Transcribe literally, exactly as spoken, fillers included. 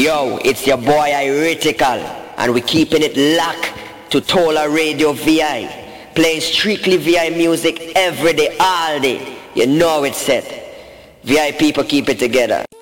Yo, it's your boy Iritical, and we're keeping it locked to Tola Radio V I, playing strictly V I music every day, all day. You know it's set. V I people, keep it together.